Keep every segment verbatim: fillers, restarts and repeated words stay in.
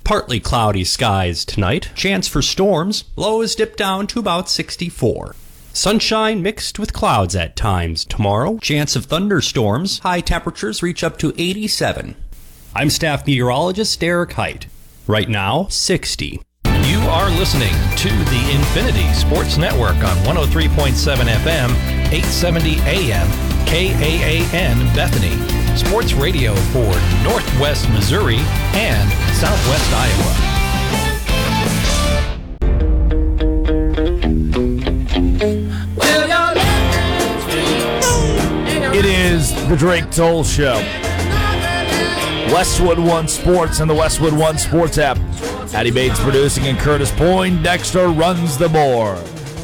Partly cloudy skies tonight. Chance for storms. Lows dip down to about sixty-four. Sunshine mixed with clouds at times tomorrow. Chance of thunderstorms. High temperatures reach up to eighty-seven. I'm staff meteorologist Derek Height. Right now, sixty. You are listening to the Infinity Sports Network on one oh three point seven F M, eight seventy A M, K A A N Bethany. Sports radio for Northwest Missouri and Southwest Iowa. It is the Drake Toll Show. Westwood One Sports and the Westwood One Sports app. Addie Bates producing and Curtis Poindexter runs the board.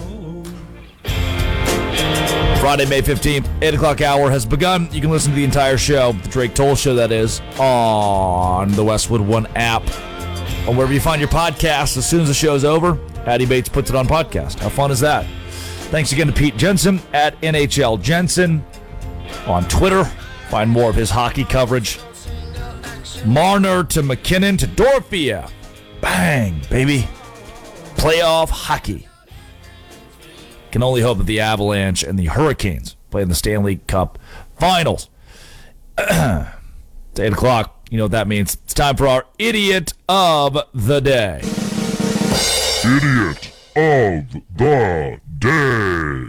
Friday, May fifteenth, eight o'clock hour has begun. You can listen to the entire show, the Drake Toll Show, that is, on the Westwood One app. Or wherever you find your podcast, as soon as the show's over, Addie Bates puts it on podcast. How fun is that? Thanks again to Pete Jensen at N H L Jensen on Twitter. Find more of his hockey coverage. Marner to McKinnon to Dorfia. Bang, baby. Playoff hockey. Can only hope that the Avalanche and the Hurricanes play in the Stanley Cup Finals. It's eight o'clock. You know what that means. It's time for our Idiot of the Day. Idiot of the Day.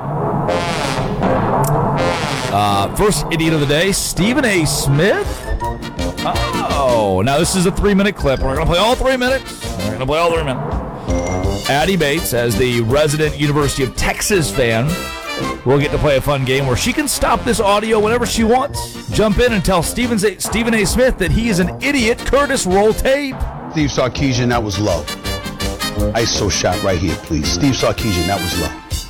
Uh, first Idiot of the Day, Stephen A. Smith. Oh, now this is a three-minute clip. We're going to play all three minutes. We're going to play all three minutes. Addie Bates, as the resident University of Texas fan, will get to play a fun game where she can stop this audio whenever she wants. Jump in and tell Stephen A. Stephen A. Smith that he is an idiot. Curtis, roll tape. Steve Sarkisian, that was low. I S O shot right here, please. Steve Sarkisian, that was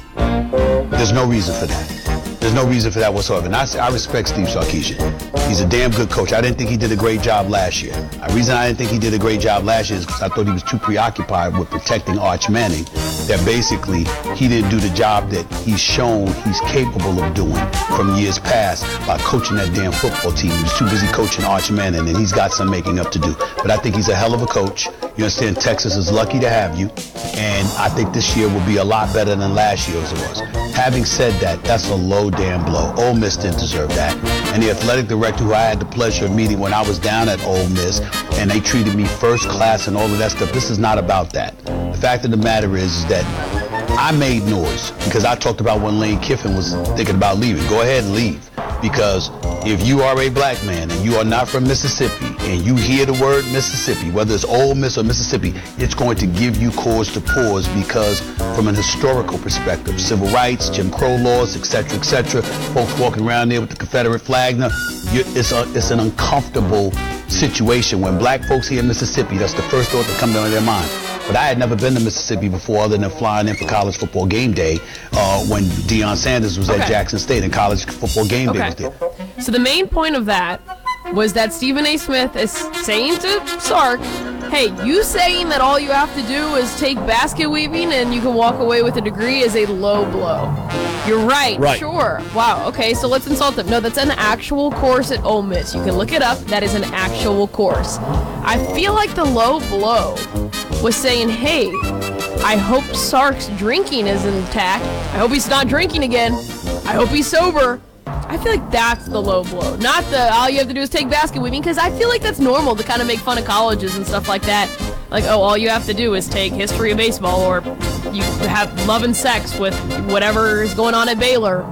low. There's no reason for that. There's no reason for that whatsoever. And I, I respect Steve Sarkisian. He's a damn good coach. I didn't think he did a great job last year. The reason I didn't think he did a great job last year is because I thought he was too preoccupied with protecting Arch Manning, that basically he didn't do the job that he's shown he's capable of doing from years past by coaching that damn football team. He was too busy coaching Arch Manning, and he's got some making up to do. But I think he's a hell of a coach. You understand, Texas is lucky to have you, and I think this year will be a lot better than last year as it was. Having said that, that's a low damn blow. Ole Miss didn't deserve that. And the athletic director who I had the pleasure of meeting when I was down at Ole Miss, and they treated me first class and all of that stuff, this is not about that. The fact of the matter is, is that I made noise because I talked about when Lane Kiffin was thinking about leaving. Go ahead and leave. Because if you are a black man and you are not from Mississippi and you hear the word Mississippi, whether it's Ole Miss or Mississippi, it's going to give you cause to pause because from an historical perspective, civil rights, Jim Crow laws, et cetera, et cetera, folks walking around there with the Confederate flag, now, you, it's, a, it's an uncomfortable situation. When black folks hear Mississippi, that's the first thought that comes to their mind. But I had never been to Mississippi before other than flying in for college football game day uh, when Deion Sanders was okay. at Jackson State and college football game okay. day was there. So the main point of that was that Stephen A. Smith is saying to Sark, hey, you saying that all you have to do is take basket weaving and you can walk away with a degree is a low blow. You're right, right. Sure. Wow, okay, so let's insult them. No, that's an actual course at Ole Miss. You can look it up. That is an actual course. I feel like the low blow was saying, hey, I hope Sark's drinking is intact. I hope he's not drinking again. I hope he's sober. I feel like that's the low blow, not the all you have to do is take basket weaving, because I feel like that's normal to kind of make fun of colleges and stuff like that. Like, oh, all you have to do is take history of baseball, or you have love and sex with whatever is going on at Baylor.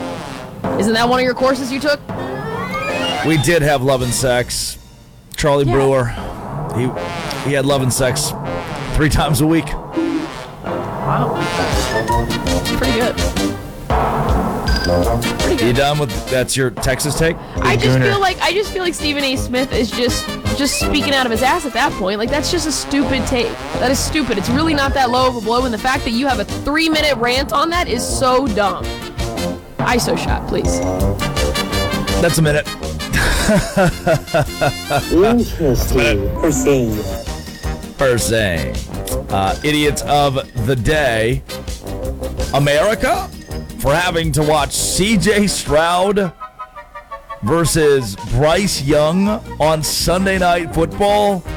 Isn't that one of your courses you took? We did have love and sex. Charlie yeah. Brewer, he he had love and sex three times a week. Wow. Pretty good. Pretty good. You done with that's your Texas take? I just feel like I just feel like Stephen A. Smith is just just speaking out of his ass at that point. Like, that's just a stupid take. That is stupid. It's really not that low of a blow, and the fact that you have a three minute rant on that is so dumb. I S O shot, please. That's a minute. Interesting. Per se. Per se. Uh, idiots of the day. America for having to watch C J Stroud versus Bryce Young on Sunday Night Football